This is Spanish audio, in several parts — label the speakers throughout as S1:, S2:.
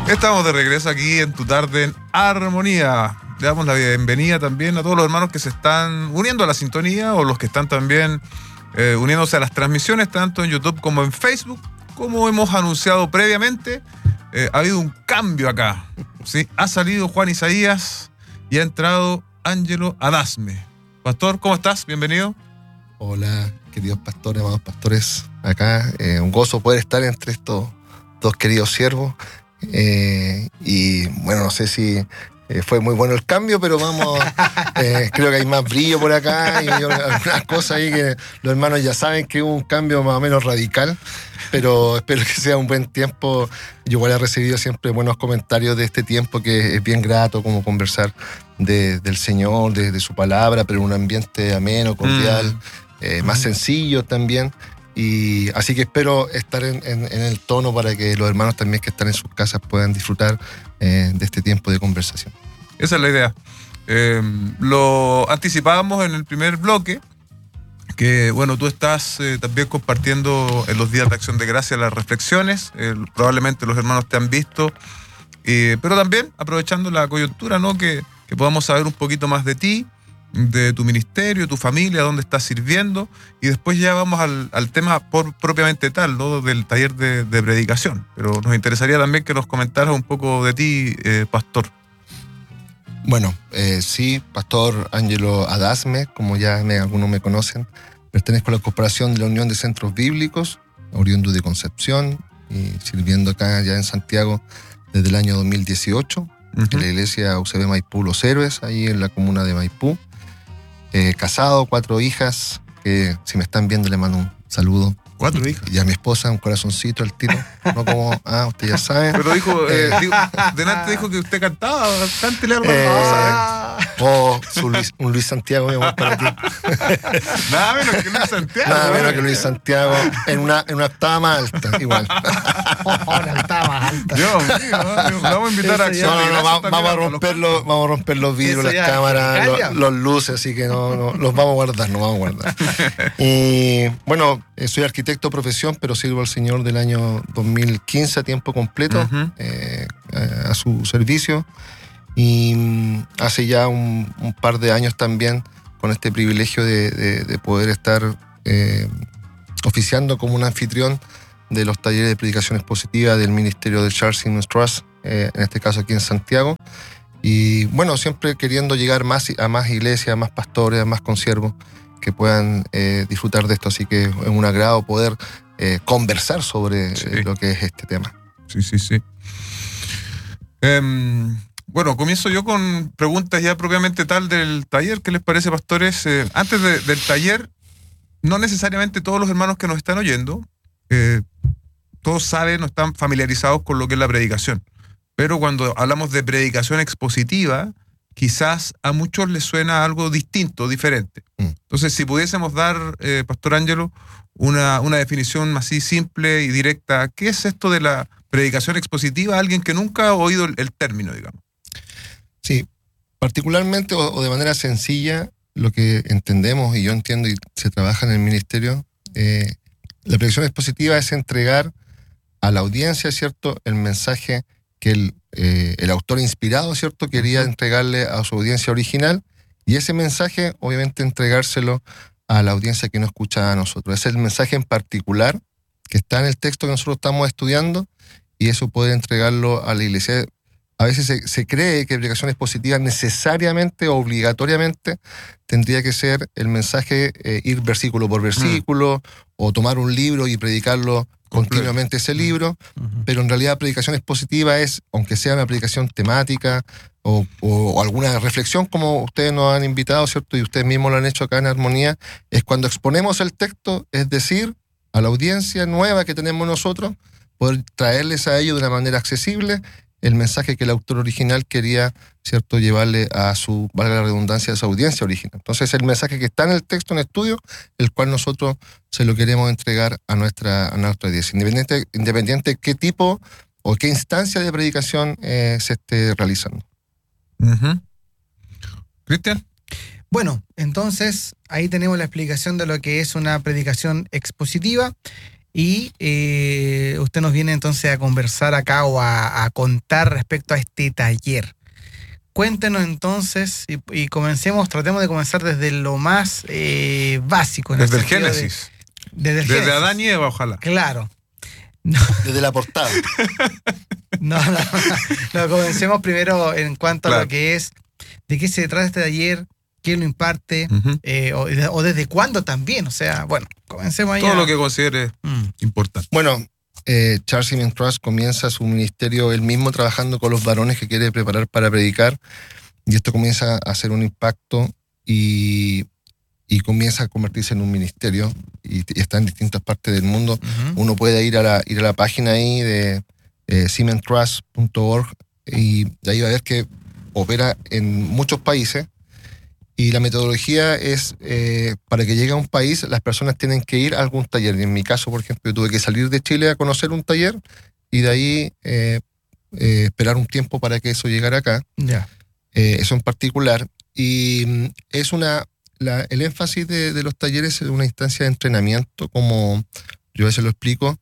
S1: Estamos de regreso aquí en Tu Tarde en Armonía. Le damos la bienvenida también a todos los hermanos que se están uniendo a la sintonía o los que están también uniéndose a las transmisiones, tanto en YouTube como en Facebook. Como hemos anunciado previamente, ha habido un cambio acá, ¿sí? Ha salido Juan Isaías y ha entrado Ángelo Adasme. Pastor, ¿cómo estás? Bienvenido.
S2: Hola, queridos pastores, amados pastores. Acá, un gozo poder estar entre estos dos queridos siervos. Y bueno, no sé si fue muy bueno el cambio, pero vamos, creo que hay más brillo por acá y algunas cosas ahí que los hermanos ya saben que hubo un cambio más o menos radical, pero espero que sea un buen tiempo. Yo igual he recibido siempre buenos comentarios de este tiempo, que es bien grato como conversar del Señor, de su palabra, pero en un ambiente ameno, cordial, más sencillo también. Y así que espero estar en el tono para que los hermanos también que están en sus casas puedan disfrutar de este tiempo de conversación.
S1: Esa es la idea. Lo anticipábamos en el primer bloque, que bueno, tú estás también compartiendo en los días de Acción de Gracia las reflexiones. Probablemente los hermanos te han visto, pero también aprovechando la coyuntura, ¿no? Que podamos saber un poquito más de ti, de tu ministerio, tu familia, dónde estás sirviendo, y después ya vamos al tema propiamente tal, ¿no? Del taller de predicación. Pero nos interesaría también que nos comentaras un poco de ti, pastor.
S2: Bueno, sí, pastor Ángelo Adasme, como ya algunos me conocen. Pertenezco a la Corporación de la Unión de Centros Bíblicos, oriundo de Concepción, y sirviendo acá ya en Santiago desde el año 2018, en la iglesia UCB Maipú Los Héroes, ahí en la comuna de Maipú. Casado, 4 hijas, que si me están viendo le mando un saludo.
S1: 4 hijas.
S2: Y a mi esposa un corazoncito al tiro, no como, usted ya sabe.
S1: Pero dijo, delante dijo que usted cantaba, cántele algo.
S2: Un Luis Santiago, mi amor, para ti.
S1: Nada menos que Luis Santiago.
S2: Nada menos que Luis Santiago, en una octava más alta, igual.
S3: Una octava más alta.
S1: Dios mío, vamos a invitar a Acción.
S2: Vamos a romper los vidrios, las cámaras, los luces, así que no los vamos a guardar. Y bueno, soy arquitecto de profesión, pero sirvo al Señor del año 2015 a tiempo completo, a su servicio. Y hace ya un par de años también con este privilegio de poder estar oficiando como un anfitrión de los talleres de predicación expositiva del ministerio de Charles Simmons Trust, en este caso aquí en Santiago. Y bueno, siempre queriendo llegar a más iglesias, a más pastores, a más consiervos que puedan disfrutar de esto. Así que es un agrado poder conversar sobre lo que es este tema.
S1: Sí. Bueno, comienzo yo con preguntas ya propiamente tal del taller. ¿Qué les parece, pastores? Antes del taller, no necesariamente todos los hermanos que nos están oyendo, todos saben o están familiarizados con lo que es la predicación. Pero cuando hablamos de predicación expositiva, quizás a muchos les suena algo distinto, diferente. Entonces, si pudiésemos dar, Pastor Ángelo, una definición así simple y directa, ¿qué es esto de la predicación expositiva a alguien que nunca ha oído el término, digamos?
S2: Sí, particularmente o de manera sencilla, lo que entendemos y yo entiendo y se trabaja en el ministerio, la predicación expositiva es entregar a la audiencia, ¿cierto?, el mensaje que el autor inspirado, ¿cierto?, quería entregarle a su audiencia original, y ese mensaje, obviamente, entregárselo a la audiencia que no escucha a nosotros. Ese es el mensaje en particular que está en el texto que nosotros estamos estudiando, y eso poder entregarlo a la iglesia. A veces se cree que predicación expositiva necesariamente, obligatoriamente, tendría que ser el mensaje, ir versículo por versículo, o tomar un libro y predicarlo continuamente ese libro, pero en realidad predicación expositiva es, aunque sea una predicación temática o alguna reflexión, como ustedes nos han invitado, ¿cierto? Y ustedes mismos lo han hecho acá en Armonía, es cuando exponemos el texto, es decir, a la audiencia nueva que tenemos nosotros, poder traerles a ellos de una manera accesible el mensaje que el autor original quería, ¿cierto?, llevarle a su, valga la redundancia, a su audiencia original. Entonces, el mensaje que está en el texto en estudio, el cual nosotros se lo queremos entregar a nuestra audiencia, independiente de qué tipo o qué instancia de predicación se esté realizando.
S1: ¿Cristian?
S3: Bueno, entonces ahí tenemos la explicación de lo que es una predicación expositiva. y usted nos viene entonces a conversar acá o a contar respecto a este taller. Cuéntenos entonces y tratemos de comenzar desde lo más básico.
S1: Desde el Génesis.
S3: Desde el
S1: Desde
S3: Génesis.
S1: Adán y Eva, ojalá.
S3: Claro.
S2: Desde la portada.
S3: No, comencemos primero en cuanto a
S1: Claro.
S3: lo que es, de qué se trata este taller, quién lo imparte,
S1: Ujú.
S3: o desde cuándo también. O sea, bueno, comencemos ahí.
S1: Todo lo que considere importante.
S2: Bueno, Charles Simeon Trust comienza su ministerio él mismo trabajando con los varones que quiere preparar para predicar, y esto comienza a hacer un impacto y comienza a convertirse en un ministerio y está en distintas partes del mundo.
S3: Ujú.
S2: Uno puede ir a la página ahí de siemiontrust.org y de ahí va a ver que opera en muchos países, y la metodología es para que llegue a un país las personas tienen que ir a algún taller. Y en mi caso, por ejemplo, yo tuve que salir de Chile a conocer un taller y de ahí esperar un tiempo para que eso llegara acá.
S3: Ya.
S2: Eso en particular. Y es el énfasis de los talleres es una instancia de entrenamiento, como yo a veces lo explico.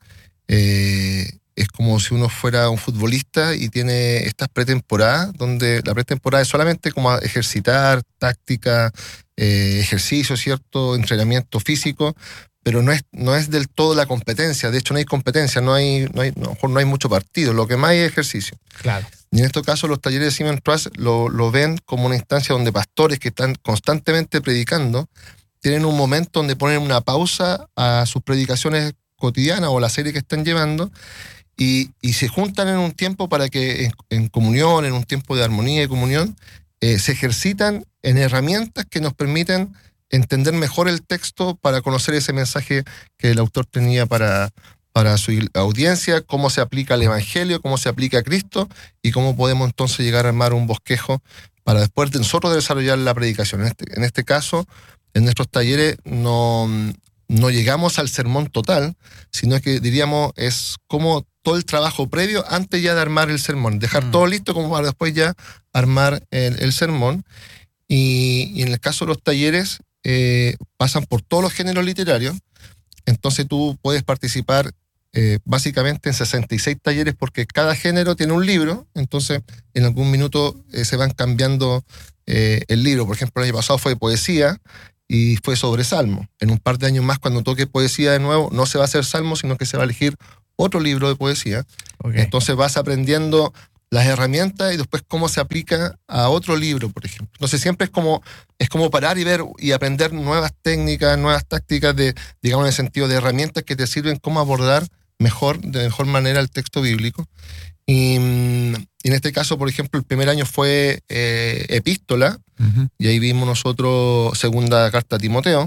S2: Es como si uno fuera un futbolista y tiene estas pretemporadas, donde la pretemporada es solamente como ejercitar, táctica, ejercicio, ¿cierto? Entrenamiento físico, pero no es del todo la competencia. De hecho, no hay competencia, a lo mejor no hay mucho partido, lo que más hay es ejercicio.
S3: Claro.
S2: Y en este caso los talleres de Simeon Trust lo ven como una instancia donde pastores que están constantemente predicando tienen un momento donde ponen una pausa a sus predicaciones cotidianas o la serie que están llevando y se juntan en un tiempo para que en comunión, en un tiempo de armonía y comunión, se ejercitan en herramientas que nos permiten entender mejor el texto para conocer ese mensaje que el autor tenía para su audiencia, cómo se aplica el Evangelio, cómo se aplica a Cristo y cómo podemos entonces llegar a armar un bosquejo para después de nosotros desarrollar la predicación. En este caso, en nuestros talleres no llegamos al sermón total, sino que diríamos es como todo el trabajo previo antes ya de armar el sermón, dejar todo listo como para después ya armar el sermón. Y en el caso de los talleres pasan por todos los géneros literarios, entonces tú puedes participar básicamente en 66 talleres porque cada género tiene un libro, entonces en algún minuto se van cambiando el libro. Por ejemplo, el año pasado fue poesía y fue sobre Salmo. En un par de años más, cuando toque poesía de nuevo, no se va a hacer Salmo, sino que se va a elegir otro libro de poesía.
S3: Okay.
S2: Entonces vas aprendiendo las herramientas y después cómo se aplica a otro libro, por ejemplo. Entonces siempre es como parar y ver y aprender nuevas técnicas, nuevas tácticas digamos en el sentido de herramientas que te sirven cómo abordar de mejor manera el texto bíblico. Y en este caso, por ejemplo, el primer año fue epístola, y ahí vimos nosotros segunda carta a Timoteo.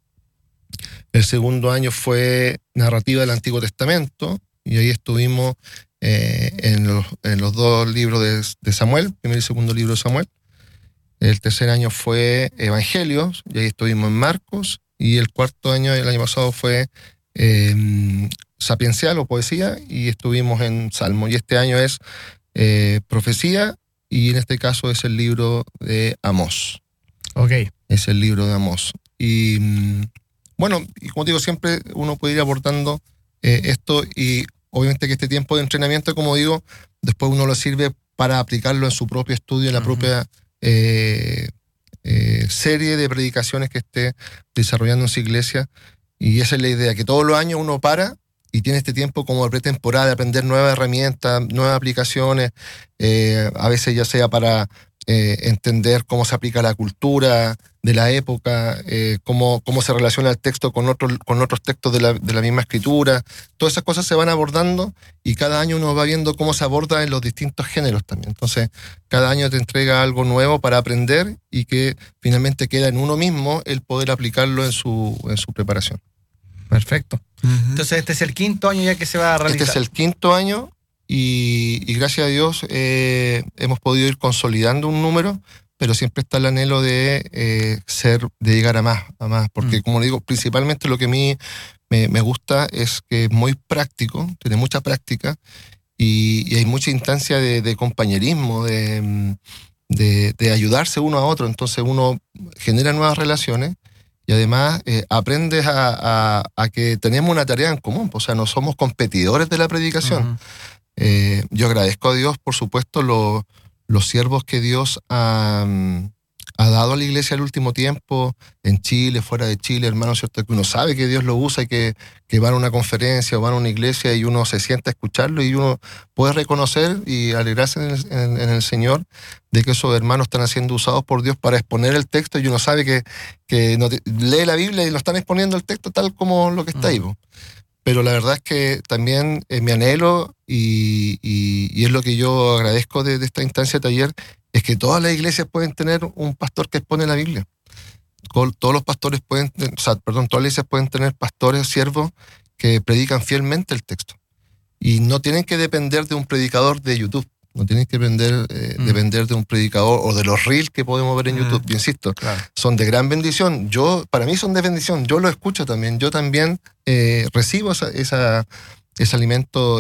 S2: El segundo año fue narrativa del Antiguo Testamento, y ahí estuvimos en los dos libros de Samuel, primer y segundo libro de Samuel. El tercer año fue Evangelios, y ahí estuvimos en Marcos, y el cuarto año, el año pasado, fue Sapiencial o poesía, y estuvimos en Salmo. Y este año es profecía, y en este caso es el libro de Amós.
S3: Ok.
S2: Es el libro de Amós. Y bueno, y como digo, siempre uno puede ir abordando esto, y obviamente que este tiempo de entrenamiento, como digo, después uno lo sirve para aplicarlo en su propio estudio, en la propia serie de predicaciones que esté desarrollando en su iglesia. Y esa es la idea, que todos los años uno para y tiene este tiempo como de pretemporada, de aprender nuevas herramientas, nuevas aplicaciones, a veces ya sea para entender cómo se aplica la cultura de la época, cómo se relaciona el texto con otros textos de la misma escritura. Todas esas cosas se van abordando y cada año uno va viendo cómo se aborda en los distintos géneros también. Entonces, cada año te entrega algo nuevo para aprender y que finalmente queda en uno mismo el poder aplicarlo en su preparación.
S3: Perfecto. Entonces este es el quinto año ya que se va a realizar.
S2: Este es el quinto año y gracias a Dios hemos podido ir consolidando un número, pero siempre está el anhelo de llegar a más, porque como digo, principalmente lo que a mí me gusta es que es muy práctico, tiene mucha práctica y hay mucha instancia de compañerismo, de ayudarse uno a otro, entonces uno genera nuevas relaciones y además aprendes a que tenemos una tarea en común, o sea, no somos competidores de la predicación. Yo agradezco a Dios, por supuesto, los siervos que Dios ha dado a la iglesia el último tiempo, en Chile, fuera de Chile, hermano, ¿cierto? Que uno sabe que Dios lo usa y que van a una conferencia o van a una iglesia y uno se sienta a escucharlo y uno puede reconocer y alegrarse en el Señor de que esos hermanos están siendo usados por Dios para exponer el texto, y uno sabe que lee la Biblia y lo están exponiendo el texto tal como lo que está ahí. Pero la verdad es que también mi anhelo y es lo que yo agradezco de esta instancia de taller, es que todas las iglesias pueden tener un pastor que expone la Biblia. Todos los pastores todas las iglesias pueden tener pastores, siervos que predican fielmente el texto. Y no tienen que depender de un predicador de YouTube. No tienen que depender de un predicador o de los reels que podemos ver en YouTube. Yo insisto, claro, son de gran bendición. Para mí son de bendición. Yo lo escucho también. Yo también recibo ese alimento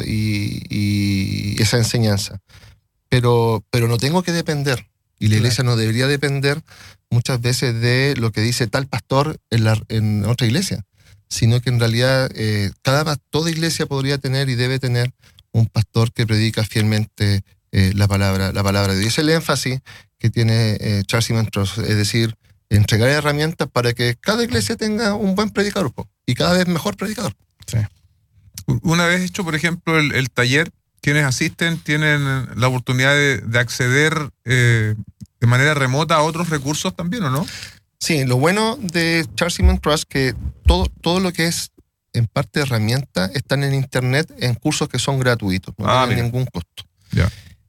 S2: y esa enseñanza. Pero no tengo que depender. Y la iglesia no debería depender muchas veces de lo que dice tal pastor en otra iglesia, sino que en realidad toda iglesia podría tener y debe tener un pastor que predica fielmente la palabra de Dios. Es el énfasis que tiene Charles Simeon Trust, es decir, entregar herramientas para que cada iglesia tenga un buen predicador y cada vez mejor predicador.
S1: Sí. Una vez hecho, por ejemplo, el taller, quienes asisten tienen la oportunidad de acceder de manera remota a otros recursos también, ¿o no?
S2: Sí, lo bueno de Charles Simeon Trust es que todo lo que es en parte herramientas están en internet en cursos que son gratuitos, no tienen ningún costo.
S1: Ya.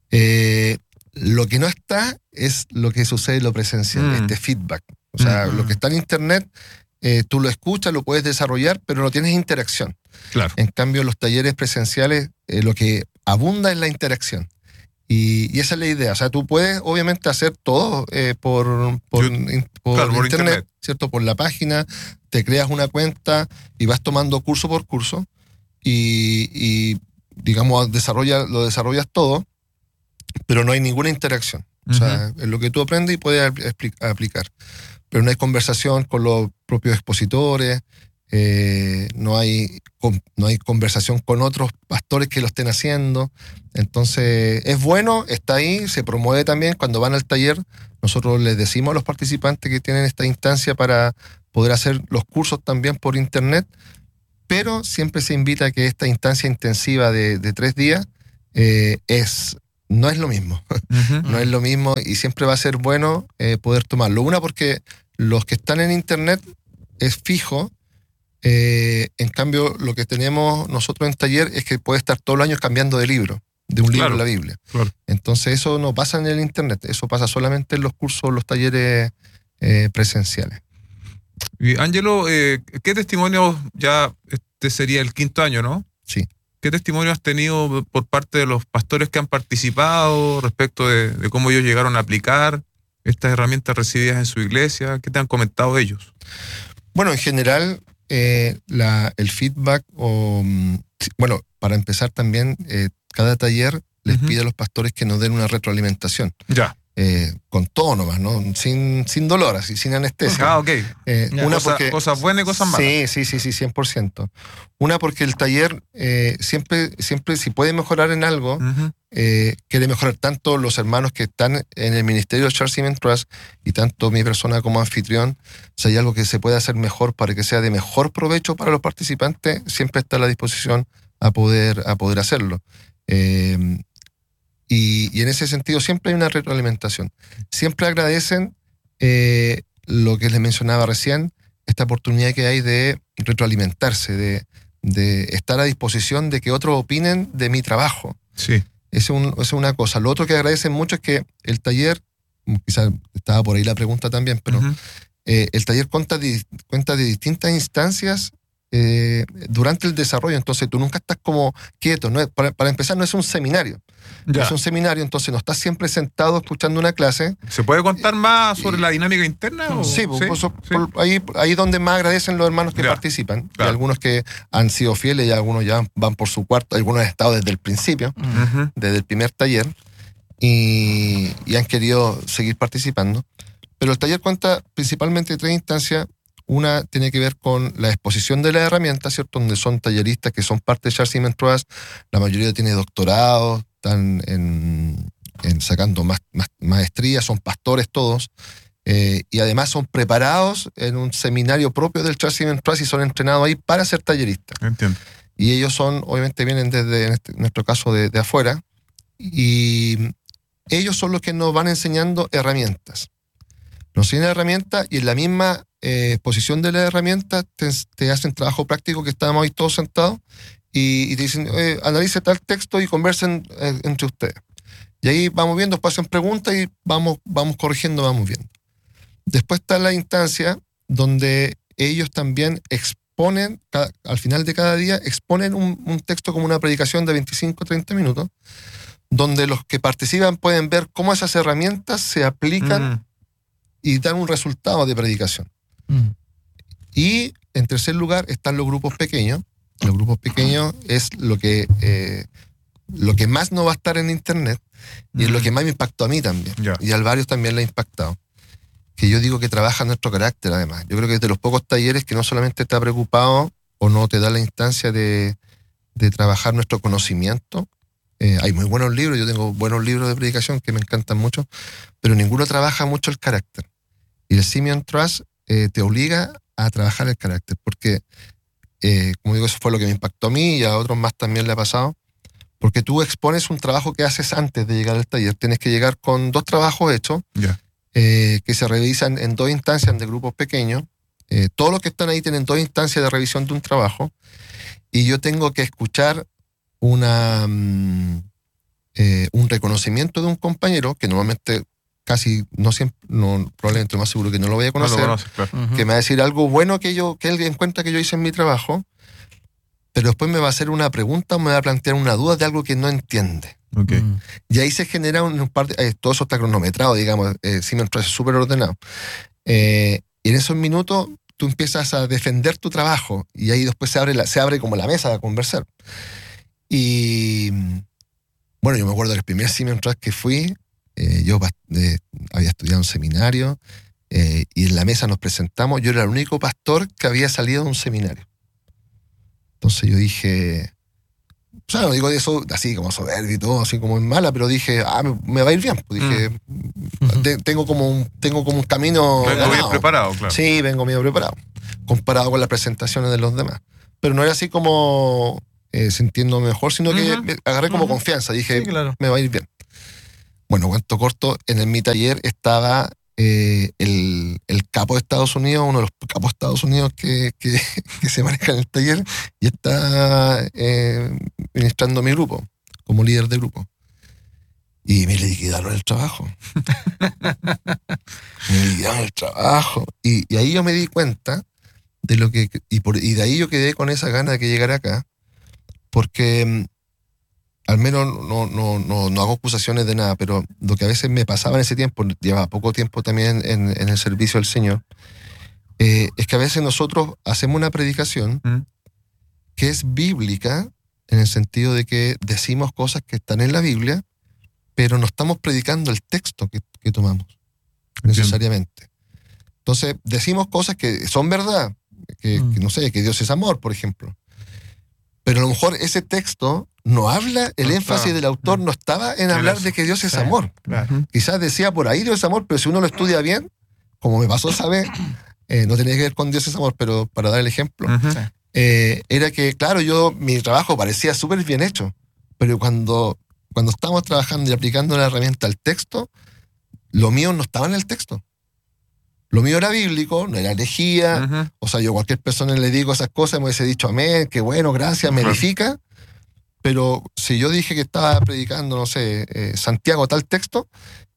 S2: Lo que no está es lo que sucede en lo presencial, este feedback. O sea, lo que está en internet, tú lo escuchas, lo puedes desarrollar, pero no tienes interacción.
S1: Claro.
S2: En cambio, los talleres presenciales, lo que abunda es la interacción. Y esa es la idea. O sea, tú puedes obviamente hacer todo por internet, ¿cierto? Por la página, te creas una cuenta y vas tomando curso por curso y digamos, lo desarrollas todo, pero no hay ninguna interacción. O sea, es lo que tú aprendes y puedes aplicar. Pero no hay conversación con los propios expositores, no hay conversación con otros pastores que lo estén haciendo. Entonces es bueno, está ahí, se promueve también. Cuando van al taller, nosotros les decimos a los participantes que tienen esta instancia para poder hacer los cursos también por internet, pero siempre se invita a que esta instancia intensiva de 3 días no es lo mismo. No es lo mismo, y siempre va a ser bueno poder tomarlo. Una, porque los que están en internet es fijo. En cambio, lo que tenemos nosotros en taller es que puede estar todos los años cambiando de libro, de un libro a la Biblia. Claro. Entonces eso no pasa en el internet, eso pasa solamente en los cursos, los talleres presenciales.
S1: Y Ángelo, ¿qué testimonios, ya este sería el 5º año, ¿no?
S2: Sí.
S1: ¿Qué testimonios has tenido por parte de los pastores que han participado respecto de cómo ellos llegaron a aplicar estas herramientas recibidas en su iglesia? ¿Qué te han comentado ellos?
S2: Bueno, en general, el feedback, para empezar también, cada taller les pide a los pastores que nos den una retroalimentación. Ya. Con todo nomás, ¿no? Sin dolor, así, sin anestesia.
S1: Ok. Cosas buenas y cosas malas.
S2: Sí, 100%. Una, porque el taller siempre si puede mejorar en algo, quiere mejorar tanto los hermanos que están en el ministerio de Charles Simeon Trust y tanto mi persona como anfitrión. Si hay algo que se puede hacer mejor para que sea de mejor provecho para los participantes, siempre está a la disposición a poder hacerlo. Y en ese sentido siempre hay una retroalimentación. Siempre agradecen lo que les mencionaba recién, esta oportunidad que hay de retroalimentarse, de estar a disposición de que otros opinen de mi trabajo.
S1: Sí.
S2: Esa es una cosa. Lo otro que agradecen mucho es que el taller, quizás estaba por ahí la pregunta también, pero el taller cuenta de distintas instancias durante el desarrollo. Entonces tú nunca estás como quieto, ¿no? Para empezar, no es un seminario. Ya. Es un seminario, entonces no estás siempre sentado escuchando una clase.
S1: ¿Se puede contar más sobre la dinámica interna?
S2: Sí. Ahí donde más agradecen los hermanos que participan. Claro. Y algunos que han sido fieles y algunos ya van por su cuarto, algunos han estado desde el principio, desde el primer taller, y han querido seguir participando. Pero el taller cuenta principalmente de 3 instancias. Una tiene que ver con la exposición de las herramientas, ¿cierto? Donde son talleristas que son parte de Charles Siemens Trust. La mayoría tiene doctorados, están sacando maestrías, son pastores todos. Y además son preparados en un seminario propio del Charles Siemens Trust y son entrenados ahí para ser talleristas.
S1: Entiendo.
S2: Y ellos obviamente vienen desde, en nuestro caso, de afuera. Y ellos son los que nos van enseñando herramientas. Nos enseñan herramientas y en la misma exposición de las herramientas te hacen trabajo práctico, que estábamos ahí todos sentados y te dicen, analice tal texto y conversen entre ustedes. Y ahí vamos viendo, pasan preguntas y vamos corrigiendo, vamos viendo. Después está la instancia donde ellos también exponen, al final de cada día, exponen un texto como una predicación de 25 o 30 minutos, donde los que participan pueden ver cómo esas herramientas se aplican y dan un resultado de predicación. Y en tercer lugar están los grupos pequeños. Los grupos pequeños es lo que más no va a estar en internet y es lo que más me impactó a mí también. Y a varios también le ha impactado. Que yo digo que trabaja nuestro carácter, además. Yo creo que es de los pocos talleres que no solamente está preocupado o no te da la instancia de trabajar nuestro conocimiento. Hay muy buenos libros, yo tengo buenos libros de predicación que me encantan mucho, pero ninguno trabaja mucho el carácter. Y el Siemens Trust te obliga a trabajar el carácter, porque, como digo, eso fue lo que me impactó a mí y a otros más también le ha pasado, porque tú expones un trabajo que haces antes de llegar al taller. Tienes que llegar con 2 trabajos hechos, que se revisan en 2 instancias de grupos pequeños. Todos los que están ahí tienen 2 instancias de revisión de un trabajo, y yo tengo que escuchar un reconocimiento de un compañero, que normalmente casi no siempre, probablemente más seguro que no lo voy a conocer,
S1: no lo conoces, claro.
S2: que me va a decir algo bueno que él encuentra que yo hice en mi trabajo, pero después me va a hacer una pregunta o me va a plantear una duda de algo que no entiende.
S1: Okay.
S2: Y ahí se genera un par de... todo eso está cronometrado, digamos, Siemens Trust es súper ordenado. Y en esos minutos tú empiezas a defender tu trabajo y ahí después se abre como la mesa a conversar. Y bueno, yo me acuerdo del primer Siemens Trust que fui, yo había estudiado un seminario y en la mesa nos presentamos. Yo era el único pastor que había salido de un seminario. Entonces yo dije, o sea, no digo eso así como soberbio y todo, así como en mala, pero dije, me va a ir bien. Pues dije, tengo como un camino.
S1: Vengo bien preparado, claro.
S2: Sí, vengo bien preparado, comparado con las presentaciones de los demás. Pero no era así como sintiendo mejor, sino que me agarré como confianza. Dije, sí, claro, me va a ir bien. Bueno, cuento corto, en mi taller estaba el capo de Estados Unidos, uno de los capos de Estados Unidos que se maneja en el taller, y está ministrando mi grupo, como líder de grupo. Y me liquidaron el trabajo. Me liquidaron el trabajo. Y ahí yo me di cuenta de lo que... Y de ahí yo quedé con esa gana de que llegara acá, porque... al menos no hago acusaciones de nada, pero lo que a veces me pasaba en ese tiempo, llevaba poco tiempo también en el servicio del Señor, es que a veces nosotros hacemos una predicación que es bíblica, en el sentido de que decimos cosas que están en la Biblia, pero no estamos predicando el texto que tomamos, necesariamente. Entonces, decimos cosas que son verdad, que no sé, que Dios es amor, por ejemplo. Pero a lo mejor ese texto no habla, el énfasis del autor no estaba en hablar de que Dios es amor. Claro. Quizás decía por ahí Dios es amor, pero si uno lo estudia bien, como me pasó esa vez, no tenía que ver con Dios es amor, pero para dar el ejemplo, era que, claro, mi trabajo parecía súper bien hecho, pero cuando estábamos trabajando y aplicando la herramienta al texto, lo mío no estaba en el texto. Lo mío era bíblico, no era herejía. O sea, yo a cualquier persona le digo esas cosas, me hubiese dicho amén, qué bueno, gracias, me edifica. Pero si yo dije que estaba predicando, no sé, Santiago tal texto,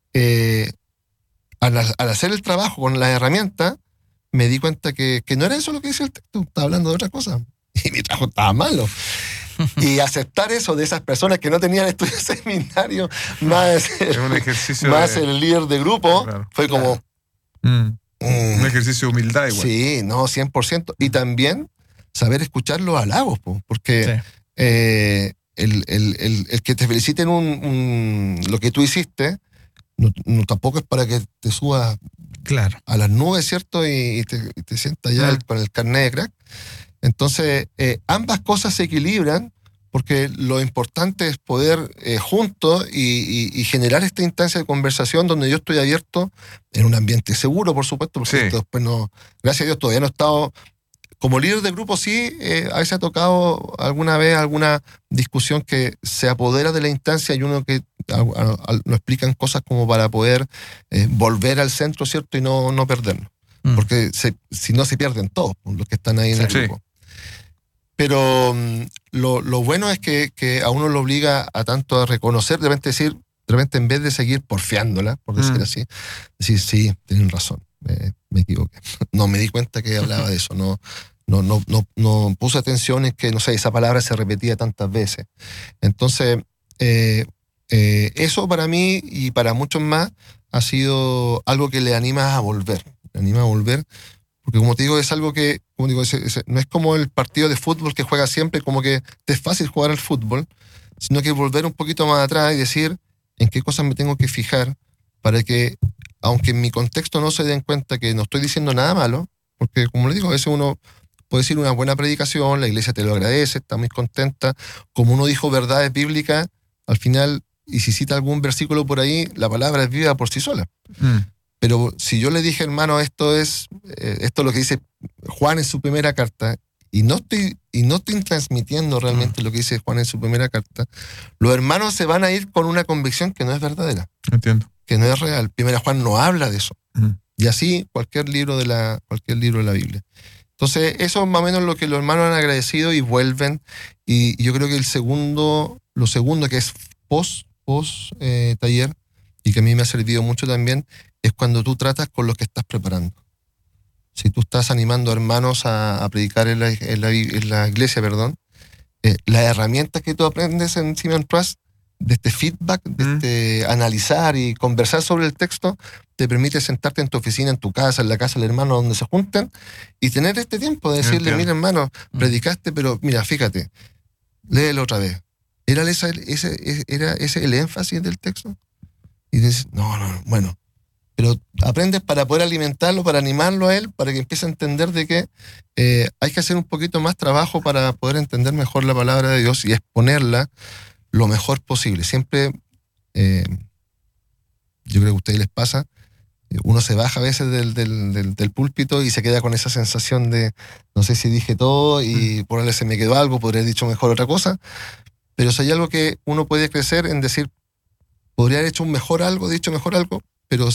S2: al hacer el trabajo con la herramienta, me di cuenta que no era eso lo que decía el texto, estaba hablando de otra cosa. Y mi trabajo estaba malo. Y aceptar eso de esas personas que no tenían estudio de seminario, más el líder de grupo, fue como...
S1: un ejercicio de humildad igual.
S2: Sí, no, 100%. Y también saber escuchar los halagos, porque el que te feliciten lo que tú hiciste, tampoco es para que te subas
S3: Claro.
S2: a las nubes, ¿cierto? Y te sientas ya con el carnet de crack. Entonces, ambas cosas se equilibran porque lo importante es poder juntos y generar esta instancia de conversación donde yo estoy abierto en un ambiente seguro, por supuesto, porque después no, gracias a Dios todavía no he estado como líder de grupo. Sí, a veces ha tocado alguna vez alguna discusión que se apodera de la instancia y uno que nos explican cosas como para poder volver al centro, ¿cierto? Y no perdernos. Porque si no se pierden todos los que están ahí en el grupo. Pero lo bueno es que a uno lo obliga a tanto a reconocer, de repente en vez de seguir porfiándola, por decir así, decir, sí, tienen razón, me equivoqué. No me di cuenta que hablaba de eso, no puse atención en que, no sé, esa palabra se repetía tantas veces. Entonces, eso para mí y para muchos más ha sido algo que le anima a volver. Porque como te digo, es algo que, como digo, no es como el partido de fútbol que juega siempre, como que te es fácil jugar al fútbol, sino que volver un poquito más atrás y decir en qué cosas me tengo que fijar para que, aunque en mi contexto no se den cuenta que no estoy diciendo nada malo, porque como le digo, a veces uno puede decir una buena predicación, la iglesia te lo agradece, está muy contenta, como uno dijo verdades bíblicas, al final, y si cita algún versículo por ahí, la palabra es viva por sí sola. Pero si yo le dije, hermano, esto es lo que dice Juan en su primera carta, y no estoy transmitiendo realmente lo que dice Juan en su primera carta, los hermanos se van a ir con una convicción que no es verdadera.
S1: Entiendo.
S2: Que no es real. Primera Juan no habla de eso. Y así cualquier libro de la Biblia. Entonces, eso es más o menos lo que los hermanos han agradecido y vuelven. Y yo creo que lo segundo que es post taller, y que a mí me ha servido mucho también, es cuando tú tratas con los que estás preparando. Si tú estás animando a hermanos a predicar en la iglesia, las herramientas que tú aprendes en Simeon Trust, de este feedback, de este analizar y conversar sobre el texto, te permite sentarte en tu oficina, en tu casa, en la casa del hermano donde se junten, y tener este tiempo de decirle, mira hermano, predicaste, pero mira, fíjate, léelo otra vez. ¿Era ese el énfasis del texto? Y dices, no, bueno. Pero aprendes para poder alimentarlo, para animarlo a él, para que empiece a entender de que hay que hacer un poquito más trabajo para poder entender mejor la palabra de Dios y exponerla lo mejor posible. Siempre, yo creo que a ustedes les pasa, uno se baja a veces del púlpito y se queda con esa sensación de, no sé si dije todo y por ahí se me quedó algo, podría haber dicho mejor otra cosa, pero si hay algo que uno puede crecer en decir, podría haber dicho mejor algo, pero